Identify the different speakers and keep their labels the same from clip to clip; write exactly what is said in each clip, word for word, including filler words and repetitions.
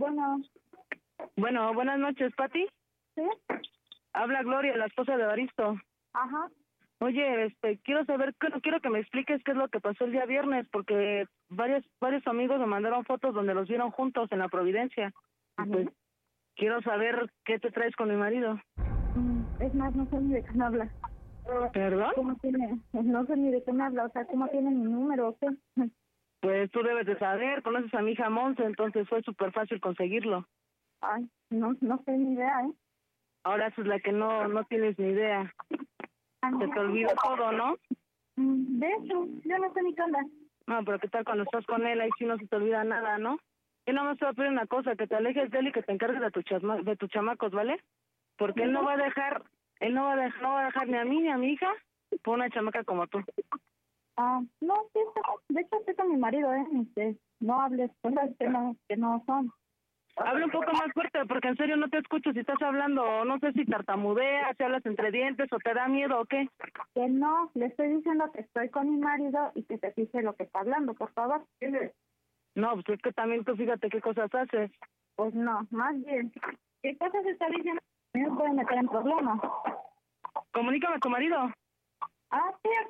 Speaker 1: Bueno.
Speaker 2: Bueno, buenas noches, Pati.
Speaker 1: ¿Sí?
Speaker 2: Habla Gloria, la esposa de Evaristo.
Speaker 1: Ajá.
Speaker 2: Oye, este, quiero saber, quiero, quiero que me expliques qué es lo que pasó el día viernes, porque varios varios amigos me mandaron fotos donde los vieron juntos en la Providencia.
Speaker 1: Ajá.
Speaker 2: Pues, quiero saber qué te traes con mi marido.
Speaker 1: Mm, es más, no sé ni de qué me habla.
Speaker 2: ¿Perdón?
Speaker 1: ¿Cómo tiene? No sé ni de qué me habla, o sea, ¿cómo tiene mi número o qué?
Speaker 2: Pues tú debes de saber, conoces a mi hija Monse, entonces fue súper fácil conseguirlo.
Speaker 1: Ay, no, no sé ni idea, ¿eh?
Speaker 2: Ahora esa es la que no no tienes ni idea. Se te olvidó todo, ¿no?
Speaker 1: Mm, De hecho, yo no sé ni qué onda.
Speaker 2: No, pero ¿qué tal cuando estás con él? Ahí sí no se te olvida nada, ¿no? Yo nada más te voy a pedir una cosa, que te alejes de él y que te encargues de, tu chasma, de tus chamacos, ¿vale? Porque él no va a dejar, él no va a dejar, no va a dejar ni a mí ni a mi hija por una chamaca como tú.
Speaker 1: Ah, no, sí, está- de hecho estoy con mi marido, ¿eh? Este, no hables cosas que no, que no son.
Speaker 2: Habla un poco más fuerte, porque en serio no te escucho si estás hablando, no sé si tartamudeas, si hablas entre dientes o te da miedo o qué.
Speaker 1: Que no, le estoy diciendo que estoy con mi marido y que se fije lo que está hablando, por favor.
Speaker 2: No, pues es que también tú fíjate qué cosas haces.
Speaker 1: Pues no, más bien, ¿qué cosas está diciendo? Me puede meter en problemas.
Speaker 2: Comunícame a tu marido.
Speaker 1: Ah, sí, aquí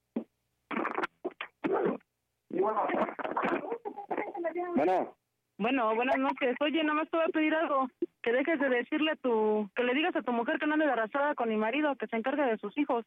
Speaker 1: está.
Speaker 3: Bueno,
Speaker 2: Bueno, buenas noches. Oye, nada más te voy a pedir algo. Que dejes de decirle a tu... Que le digas a tu mujer que no ande de arrastrada con mi marido, que se encargue de sus hijos.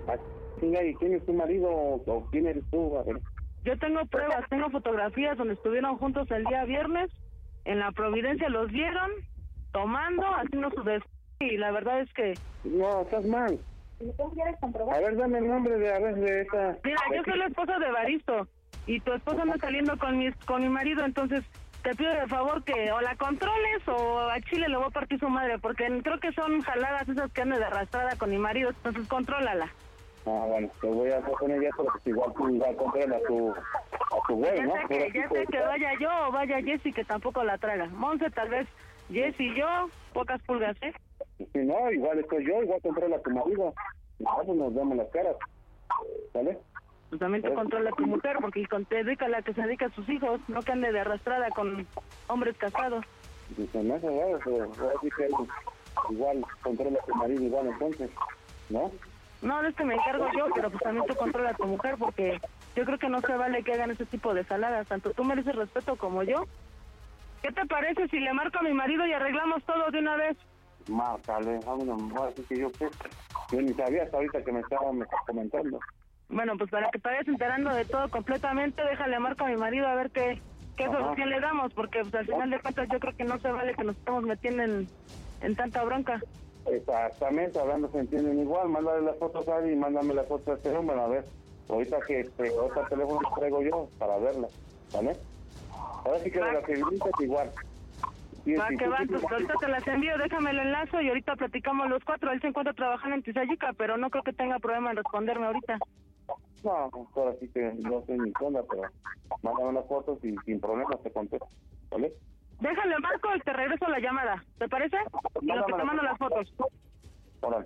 Speaker 3: ¿y quién es tu marido o quién eres tú? A ver.
Speaker 2: Yo tengo pruebas, tengo fotografías donde estuvieron juntos el día viernes. En la Providencia los vieron tomando, haciendo su des... Y la verdad es que...
Speaker 3: No, estás mal.
Speaker 1: ¿Tú quieres comprobar?
Speaker 3: A ver, dame el nombre de, a ver, de esa...
Speaker 2: Mira, yo soy la esposa de Evaristo. Y tu esposa anda saliendo con mi, con mi marido, entonces... Te pido de favor que o la controles o a Chile le voy a partir su madre, porque creo que son jaladas esas que andan de arrastrada con mi marido, entonces contrólala.
Speaker 3: Ah, bueno, te voy a poner ya, pero pues igual tú igual controla a tu, a tu güey,
Speaker 2: Ya
Speaker 3: ¿no?
Speaker 2: sé que,
Speaker 3: Pero
Speaker 2: ya
Speaker 3: sí,
Speaker 2: sé
Speaker 3: pues,
Speaker 2: que vaya yo o vaya Jessy, que tampoco la traga. Monse tal vez, Jessy y yo, pocas pulgas, ¿eh?
Speaker 3: Si no, igual estoy yo, igual controla a tu marido. Nosotros nos damos las caras, ¿vale?
Speaker 2: Pues también te controla a tu mujer, porque con- te dedica a la que se dedica a sus hijos, no que ande de arrastrada con hombres casados.
Speaker 3: Dice, no, eso, eso, ahora sí que igual controla a tu marido, igual entonces, ¿no?
Speaker 2: No, es que me encargo yo, pero pues también tú controla a tu mujer, porque yo creo que no se vale que hagan ese tipo de saladas. Tanto tú mereces respeto como yo. ¿Qué te parece si le marco a mi marido y arreglamos todo de una vez?
Speaker 3: Márcale, vámonos, ahora sí que yo qué. Yo ni sabía hasta ahorita que me estaba, me estás comentando.
Speaker 2: Bueno, pues para que te vayas enterando de todo completamente, déjale marco a mi marido a ver qué, qué
Speaker 3: Ajá.
Speaker 2: solución le damos, porque pues al final de cuentas yo creo que no se vale que nos estemos metiendo en, en tanta bronca.
Speaker 3: Exactamente, hablando se entienden igual. Mándale las fotos a él y mándame las fotos a este número, a ver. Ahorita que este, ahorita el teléfono lo traigo yo para verla, ¿vale? Ahora sí que de la que viniste igual. Sí,
Speaker 2: Va
Speaker 3: sí,
Speaker 2: que
Speaker 3: sí,
Speaker 2: va,
Speaker 3: sí,
Speaker 2: pues
Speaker 3: sí.
Speaker 2: ahorita te las envío, déjame el enlace y ahorita platicamos los cuatro. Él se encuentra trabajando en Tizayica, pero no creo que tenga problema en responderme ahorita.
Speaker 3: No, pues ahora sí que no sé ni onda, pero mándame las fotos y sin problemas te contesto, ¿vale?
Speaker 2: Déjale marco y te regreso la llamada, ¿te parece? Y lo que te mando las fotos.
Speaker 3: Órale.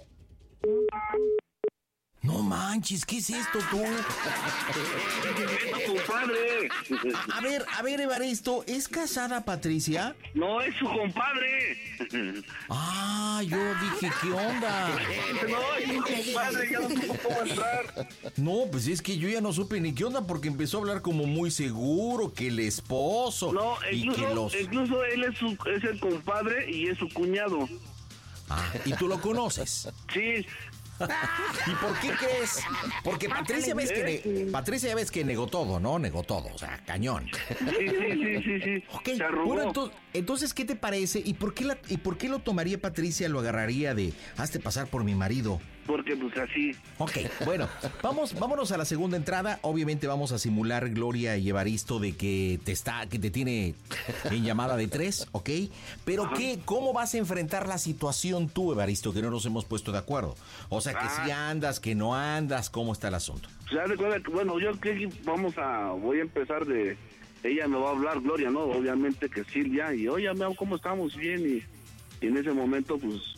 Speaker 4: No manches, ¿qué es esto tú?
Speaker 5: ¡Es tu compadre!
Speaker 4: A ver, a ver, Evaristo, ¿es casada Patricia?
Speaker 5: ¡No, es su compadre!
Speaker 4: Ah, yo dije, ¿qué onda?
Speaker 5: ¡No, es su compadre! ¡Ya no sé cómo entrar!
Speaker 4: No, pues es que yo ya no supe ni qué onda porque empezó a hablar como muy seguro que el esposo
Speaker 5: No,
Speaker 4: y que
Speaker 5: incluso,
Speaker 4: los...
Speaker 5: incluso él es, su, es el compadre y es su cuñado.
Speaker 4: Ah, ¿y tú lo conoces?
Speaker 5: Sí,
Speaker 4: ¿Y por qué crees? Porque Patricia ves que ne- Patricia ya ves que negó todo, ¿no? Negó todo, o sea, cañón.
Speaker 5: sí, sí, sí, sí, sí.
Speaker 4: Ok,
Speaker 5: Se arrugó.
Speaker 4: bueno, ento- entonces, ¿qué te parece? ¿Y por qué la, y por qué lo tomaría Patricia, lo agarraría de hazte pasar por mi marido?
Speaker 5: Porque pues así.
Speaker 4: Ok, bueno, vamos, vámonos a la segunda entrada. Obviamente vamos a simular, Gloria y Evaristo, de que te está, que te tiene en llamada de tres, ¿ok? Pero qué, ¿cómo vas a enfrentar la situación tú, Evaristo, que no nos hemos puesto de acuerdo? O sea, que
Speaker 5: Ah.
Speaker 4: si andas, que no andas, ¿cómo está el asunto?
Speaker 5: Se da de cuenta que, bueno, yo creo que vamos a, voy a empezar de, ella me va a hablar, Gloria, ¿no? Obviamente que Silvia, y oye, mi amor, ¿cómo estamos? Bien, y, y en ese momento, pues,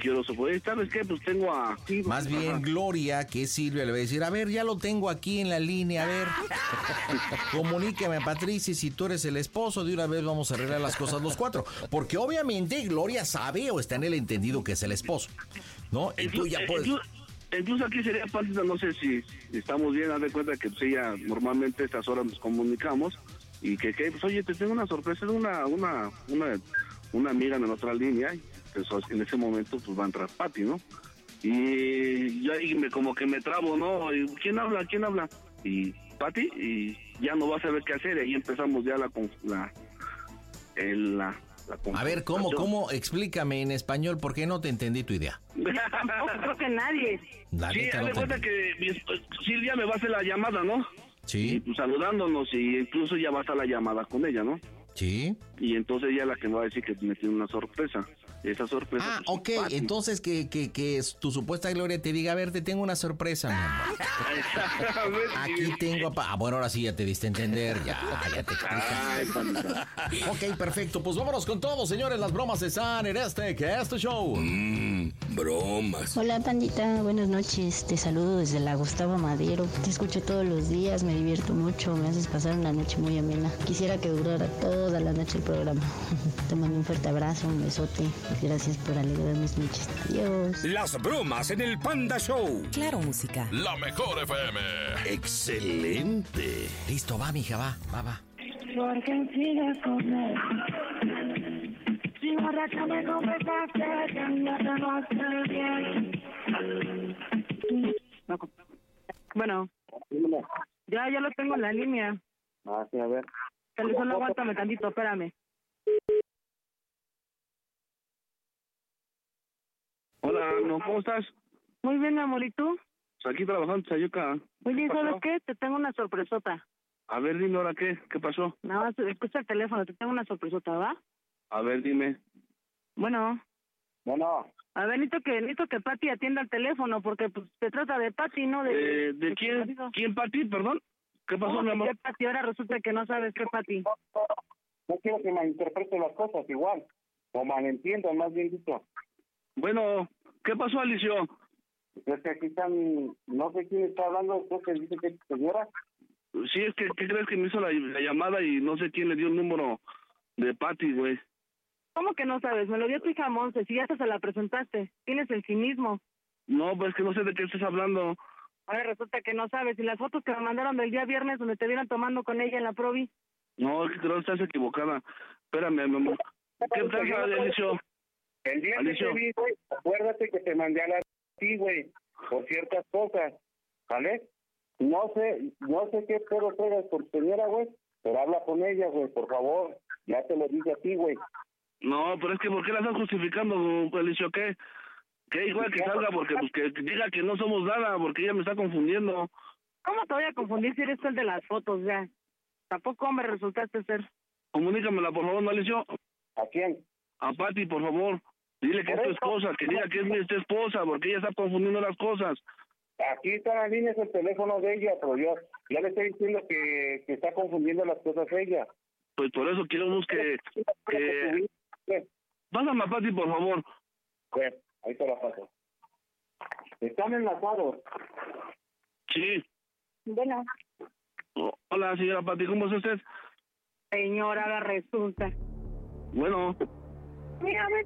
Speaker 5: quiero suponer, ¿sabes qué? Pues tengo a...
Speaker 4: Más bien
Speaker 5: Ajá.
Speaker 4: Gloria, que es Silvia, le va a decir, a ver, ya lo tengo aquí en la línea, a ver, comunícame a Patricia, si tú eres el esposo, de una vez vamos a arreglar las cosas los cuatro, porque obviamente Gloria sabe o está en el entendido que es el esposo, ¿no? Y tú ya puedes...
Speaker 5: Incluso, incluso aquí sería parte, no sé si estamos bien, haz de cuenta que pues ella, normalmente a estas horas nos comunicamos, y que, que pues oye, te tengo una sorpresa, una, una, una, una amiga de nuestra línea, pues en ese momento pues va a entrar Pati, ¿no? Y yo ahí me, como que me trabo, ¿no? Y, ¿quién habla? ¿Quién habla? Y Pati, y ya no va a saber qué hacer, y ahí empezamos ya la... la, el, la, la
Speaker 4: a ver, ¿cómo, cómo? Explícame en español, porque no te entendí tu idea.
Speaker 2: Tampoco creo que nadie.
Speaker 4: La
Speaker 5: sí,
Speaker 4: neta
Speaker 5: haz
Speaker 4: no
Speaker 5: de
Speaker 4: te
Speaker 5: cuenta
Speaker 4: entendí.
Speaker 5: que mi- Silvia me va a hacer la llamada, ¿no? Y
Speaker 4: Sí,
Speaker 5: pues saludándonos, y incluso ya va a estar la llamada con ella, ¿no?
Speaker 4: sí.
Speaker 5: Y entonces ella es la que me va a decir que me tiene una sorpresa. Esa sorpresa...
Speaker 4: Ah,
Speaker 5: pues,
Speaker 4: ok,
Speaker 5: es Pati.
Speaker 4: entonces que, que, que es tu supuesta Gloria te diga, a ver, te tengo una sorpresa, mi amor.
Speaker 5: Exactamente.
Speaker 4: Aquí tengo a... Pa- ah, bueno, ahora sí ya te diste a entender, ya, ya te
Speaker 5: Ay,
Speaker 4: explicaste.
Speaker 5: Panita.
Speaker 4: Ok, perfecto, pues vámonos con todo, señores, las bromas están en este, que este show.
Speaker 6: Mmm, bromas.
Speaker 7: Hola pandita, buenas noches, te saludo desde la Gustavo Madero, te escucho todos los días, me divierto mucho, me haces pasar una noche muy amena, quisiera que durara toda la noche el programa. Te mando un fuerte abrazo, un besote, y gracias por alegrar mis noches, adiós.
Speaker 6: Las bromas en el Panda Show.
Speaker 8: Claro, música.
Speaker 9: La mejor F M.
Speaker 6: Excelente.
Speaker 4: Listo, va, mija, va, va, va.
Speaker 1: Porque sigues con él. Si borracha me confesaste que ya te lo hace bien.
Speaker 2: Bueno,
Speaker 3: Dímelo.
Speaker 2: ya, ya lo tengo en la línea.
Speaker 3: Ah, sí, a ver.
Speaker 2: Dale, solo aguántame tantito, espérame.
Speaker 5: Hola, no, ¿cómo estás?
Speaker 2: Muy bien, mi amor, ¿y tú?
Speaker 5: Pues aquí trabajando en Sayuca.
Speaker 2: Oye,
Speaker 5: pasó?
Speaker 2: ¿sabes qué? Te tengo una sorpresota.
Speaker 5: A ver, dime ahora qué, ¿qué pasó?
Speaker 2: Nada más, escucha el teléfono, te tengo una sorpresota, ¿va?
Speaker 5: A ver, dime.
Speaker 2: Bueno,
Speaker 3: Bueno,
Speaker 2: a ver, necesito que, necesito que Pati atienda el teléfono, porque pues se trata de Pati, ¿no? De,
Speaker 5: Eh, ¿De
Speaker 2: tu
Speaker 5: quién?
Speaker 2: marido.
Speaker 5: ¿Quién, Pati? Perdón. ¿Qué pasó,
Speaker 2: ¿Cómo
Speaker 5: mi
Speaker 2: que
Speaker 5: amor?
Speaker 2: qué Pati? Ahora resulta que no sabes qué Pati.
Speaker 3: no quiero que malinterpreten las cosas igual, o malentiendan, más bien dicho.
Speaker 5: Bueno, ¿qué pasó, Alicio?
Speaker 3: Es que aquí están, no sé quién está hablando, creo que dice que es señora.
Speaker 5: Sí, es que, ¿qué crees que me hizo la, la llamada y no sé quién le dio el número de Pati, güey?
Speaker 2: ¿Cómo que no sabes? Me lo dio tu hija Monse, si ya hasta se la presentaste. Tienes el cinismo.
Speaker 5: No, pues que no sé de qué estás hablando.
Speaker 2: Ahora resulta que no sabes. Y las fotos que me mandaron del día viernes donde te vieron tomando con ella en la provi.
Speaker 5: No, es que creo que estás equivocada. Espérame, mi amor. ¿Qué pasa, Alicio?
Speaker 3: El día que
Speaker 5: Alicio.
Speaker 3: te vi, güey, acuérdate que te mandé a la ti, güey, por ciertas cosas, ¿vale? No sé, no sé qué pedo traigas por señora, güey, pero habla con ella, güey, por favor. Ya te lo dije a ti, güey.
Speaker 5: No, pero es que ¿por qué la estás justificando, Alicio? ¿Qué? ¿Qué? Igual que salga, porque pues que diga que no somos nada, porque ella me está confundiendo.
Speaker 2: ¿Cómo te voy a confundir si eres el de las fotos ya? Tampoco hombre resultaste ser.
Speaker 5: Comunícamela, por favor, ¿no, Alicio?
Speaker 3: ¿A quién?
Speaker 5: A Pati, por favor. Dile que es tu esposa, que diga que es mi esta esposa, porque ella está confundiendo las cosas.
Speaker 3: Aquí está la línea, es el teléfono de ella, pero yo ya le estoy diciendo que, que está confundiendo las cosas ella.
Speaker 5: Pues por eso queremos que... que... Pásame a Pati, por favor.
Speaker 3: Bueno, ahí te la paso. Están enlazados.
Speaker 5: Sí.
Speaker 1: Bueno,
Speaker 5: Oh, hola, señora Pati, ¿cómo está usted?
Speaker 2: Señora, ahora resulta.
Speaker 5: Bueno,
Speaker 1: mira, a ver,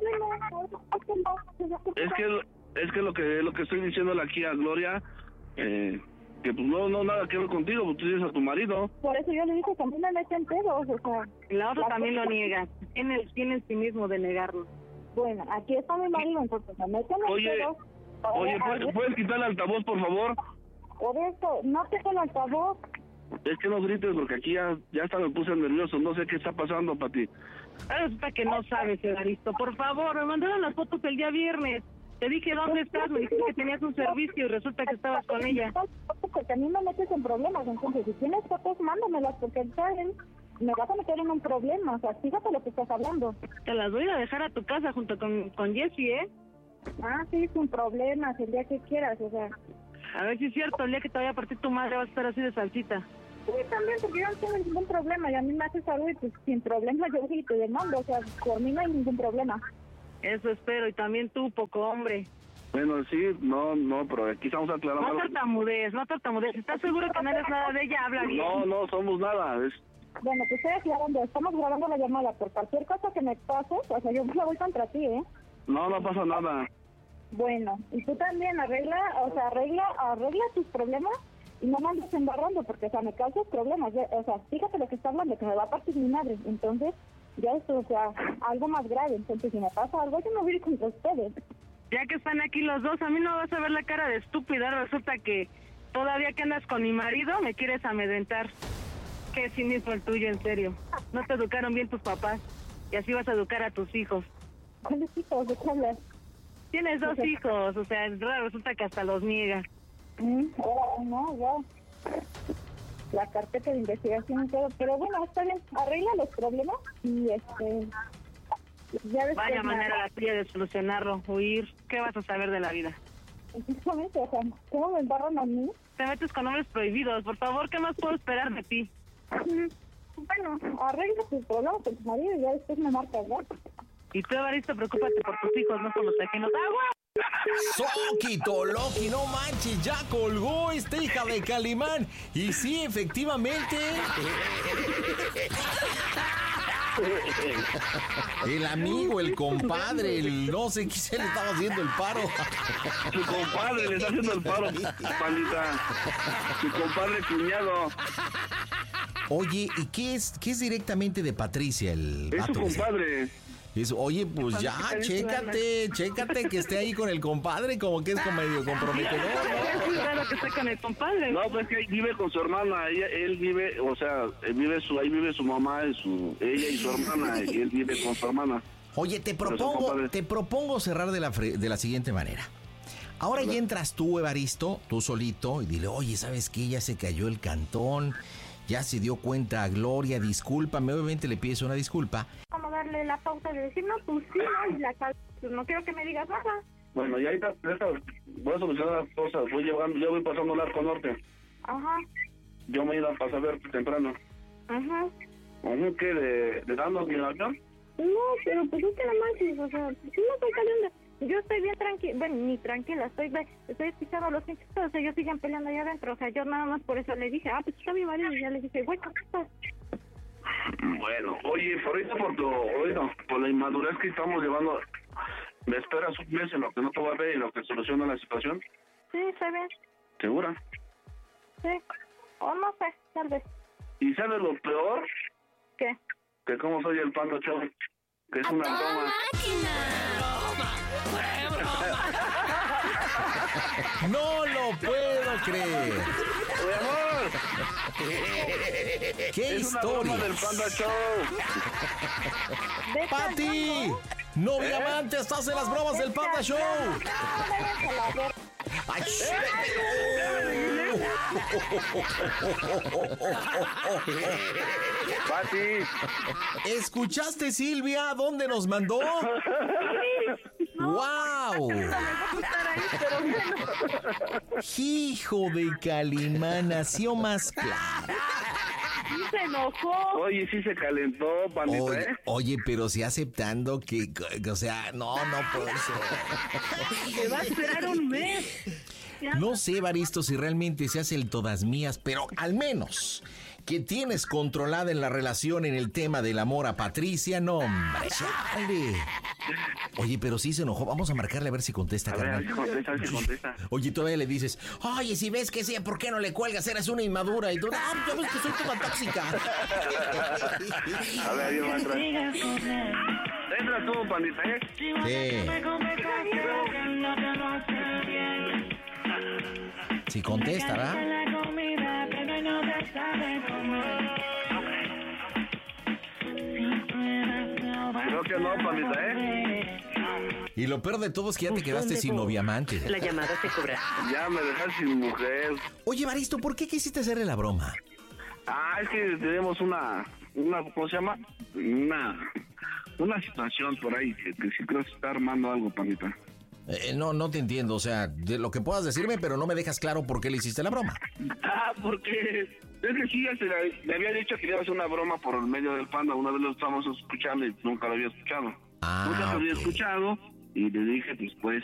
Speaker 1: no,
Speaker 5: es que es que lo que lo que estoy diciéndole aquí a Gloria, eh, que pues no, no nada que ver contigo, pues tú tienes a tu marido.
Speaker 1: por eso yo le dije que a mí me meten pedos, o sea.
Speaker 2: Y la otra
Speaker 1: la
Speaker 2: también lo
Speaker 1: cosa-
Speaker 2: niega. Tiene, tiene el cinismo de negarlo.
Speaker 1: Bueno, aquí está mi marido, entonces me meten en
Speaker 5: Oye,
Speaker 1: pedos.
Speaker 5: Oye, ¿puedes, ¿puedes quitar el altavoz, por favor?
Speaker 1: Por eso, no tengo el altavoz.
Speaker 5: Es que no grites, porque aquí ya, ya hasta me puse nervioso, no sé qué está pasando, Pati.
Speaker 2: Ahora resulta que no sabes, Evaristo. Por favor, me mandaron las fotos el día viernes. Te dije, ¿dónde estás? Me dijiste que tenías un servicio y resulta que estabas con ella.
Speaker 1: Porque a mí me metes en problemas, entonces si tienes fotos, mándamelas, porque ¿saben? Me vas a meter en un problema, o sea, fíjate lo que estás hablando.
Speaker 2: Te las voy a dejar a tu casa junto con, con Jessie, ¿eh?
Speaker 1: Ah, sí, sin problemas, el día que quieras, o sea.
Speaker 2: A ver si es cierto, el día que te vaya a partir tu madre vas a estar así de salsita.
Speaker 1: Sí, también, porque yo no tengo ningún problema, y a mí me haces algo y pues sin problema yo sí te demando, o sea, por mí no hay ningún problema.
Speaker 2: Eso espero, y también tú, poco hombre.
Speaker 5: Bueno, sí, no, no, pero aquí estamos aclarando.
Speaker 2: No tartamudees, no tartamudees. ¿Estás seguro que no eres nada de ella? Habla bien.
Speaker 5: No, no somos nada. Es...
Speaker 8: Bueno, pues estoy aclarando, estamos grabando la llamada. Por cualquier cosa que me pase, o sea, yo me voy contra ti, ¿eh?
Speaker 5: No, no pasa nada.
Speaker 8: Bueno, y tú también arregla, o sea, arregla, arregla tus problemas y no me andes embarrando, porque, o sea, me causas problemas. Ya, o sea, fíjate lo que está hablando, que me va a partir mi madre. Entonces, ya esto, o sea, algo más grave. Entonces, si me pasa algo, yo me voy a ir contra ustedes.
Speaker 2: Ya que están aquí los dos, a mí no vas a ver la cara de estúpida. Resulta que todavía que andas con mi marido, me quieres amedrentar. Qué cinismo el tuyo, en serio. No te educaron bien tus papás, y así vas a educar a tus hijos.
Speaker 8: ¿Cuáles hijos? ¿De qué hablas?
Speaker 2: Tienes dos hijos, o sea, resulta que hasta los niegas.
Speaker 8: Mm, ahora, no, ya. La carpeta de investigación y todo. Pero bueno, está bien, arregla los problemas y este... Ya
Speaker 2: Vaya manera la tuya de solucionarlo, huir. ¿Qué vas a saber de la vida?
Speaker 8: Exactamente, o sea, ¿cómo me embarran a mí?
Speaker 2: Te metes con hombres prohibidos. Por favor, ¿qué más puedo esperar de ti?
Speaker 8: Bueno, arregla tus problemas con tu marido y ya después me marcas, ¿no?
Speaker 2: Y tú, Evaristo, preocúpate por tus hijos, no por los ajenos. ¡Agua!
Speaker 4: Soquito, Loki, no manches, ya colgó esta hija de Calimán. Y sí, efectivamente. El amigo, el compadre, el no sé qué se le estaba haciendo el paro.
Speaker 5: Su compadre le está haciendo el paro, pandita. Su compadre cuñado.
Speaker 4: Oye, ¿y qué es, qué es directamente de Patricia, el
Speaker 5: Es su
Speaker 4: vato ese?
Speaker 5: compadre.
Speaker 4: Es, oye, pues ya, chécate, chécate que esté ahí con el compadre, como que es como medio comprometedor,
Speaker 2: Es muy raro que esté con el compadre.
Speaker 5: No, pues que vive con su hermana. Ella, él vive, o sea, él vive su, ahí vive su mamá, y su, ella y su hermana, y él vive con su hermana.
Speaker 4: Oye, te
Speaker 5: Pero su
Speaker 4: propongo,
Speaker 5: compadre-
Speaker 4: te propongo cerrar de la, fre- de la siguiente manera. Ahora ya entras tú, Evaristo, tú solito, y dile, oye, ¿sabes qué? Ya se cayó el cantón, ya se dio cuenta a Gloria, discúlpame, obviamente le pides una disculpa.
Speaker 8: Como darle la pauta de decir, no, pues sí, no, y la cal- pues no quiero que me digas nada.
Speaker 5: Bueno, ya ahorita, ahorita voy a solucionar las cosas. Voy llegando, ya voy pasando el Arco Norte.
Speaker 8: Ajá,
Speaker 5: Yo me iba a pasar a ver temprano.
Speaker 8: ajá.
Speaker 5: ¿Cómo que de, de darnos mi avión?
Speaker 8: No, pero pues es que no manches, o sea, sí no estoy caliente. Yo estoy bien tranquila, bueno, ni tranquila, estoy estoy escuchando a los pinches, o sea, ellos siguen peleando allá adentro, o sea, yo nada más por eso le dije, ah, pues está mi marido, y ya le dije, güey, ¿qué pasa?
Speaker 5: Bueno, oye, por ahorita por tu, oiga, por la inmadurez que estamos llevando, ¿me esperas un mes en lo que no te voy a ver y en lo que soluciona la situación?
Speaker 8: Sí, está bien,
Speaker 5: ¿Segura?
Speaker 8: sí, o no sé, tal vez.
Speaker 5: ¿Y sabes lo peor?
Speaker 8: ¿Qué?
Speaker 5: Que como soy el Panda Show, que es una broma.
Speaker 4: No lo puedo creer.
Speaker 5: ¡Mi amor!
Speaker 4: ¡Qué
Speaker 5: Es una broma
Speaker 4: historia!
Speaker 5: del Panda Show.
Speaker 8: Vete al
Speaker 4: ¡Pati!
Speaker 8: banco.
Speaker 4: ¡Novia amante, estás en las bromas del Panda Show!
Speaker 8: No, váyanse a la ver-
Speaker 4: ¡Ay,
Speaker 5: Pati,
Speaker 4: ¿escuchaste, Silvia? ¿Dónde nos mandó? ¡Wow! Hijo de Calimán, nació más claro.
Speaker 2: Sí se enojó.
Speaker 5: oye, sí se calentó, Pandita,
Speaker 4: Oye,
Speaker 5: ¿eh?
Speaker 4: oye, pero sí aceptando que, que, o sea, no, no puede ser.
Speaker 2: Te va a esperar un mes.
Speaker 4: No sé, Evaristo, si realmente se hace el todas mías, pero al menos que tienes controlada en la relación en el tema del amor a Patricia, no, hombre, chale. Oye, pero sí se enojó. Vamos a marcarle a ver si contesta,
Speaker 5: A ver, a ver si
Speaker 4: carnal.
Speaker 5: contesta, a ver si contesta.
Speaker 4: Oye, todavía le dices, oye, si ves que sea, ¿por qué no le cuelgas? Eres una inmadura. Y tú, ah, ya ves que soy toda tóxica.
Speaker 5: A ver, yo entra. Entra tú, Pandita, ¿eh?
Speaker 4: Sí. Sí contesta, ¿verdad?
Speaker 5: Creo que no, Pandita, ¿eh?
Speaker 4: Y lo peor de todo es que ya te quedaste sin novia amante.
Speaker 9: La llamada se cobra.
Speaker 5: Ya me dejas sin mujer.
Speaker 4: Oye, Evaristo, ¿por qué quisiste hacerle la broma?
Speaker 5: Ah, es que tenemos una, una, ¿cómo se llama? Una, una situación por ahí que, que sí creo que se está armando algo, Pandita.
Speaker 4: Eh, no, no te entiendo, o sea, de lo que puedas decirme, pero no me dejas claro por qué le hiciste la broma.
Speaker 5: Ah, porque es que sí, ya se le, le había dicho que le iba a hacer una broma por el medio del Panda. Una vez lo estábamos escuchando y nunca lo había escuchado.
Speaker 4: Ah,
Speaker 5: Nunca te había
Speaker 4: ok.
Speaker 5: escuchado y le dije, pues, pues,